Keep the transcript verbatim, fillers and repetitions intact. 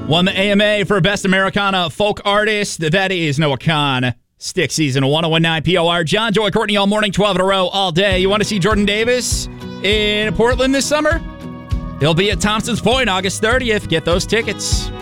Won the A M A for Best Americana Folk Artist. That is Noah Kahn. Stick Season, one oh one point nine P O R. John, Joy, Courtney all morning, twelve in a row, all day. You want to see Jordan Davis in Portland this summer? He'll be at Thompson's Point August thirtieth. Get those tickets.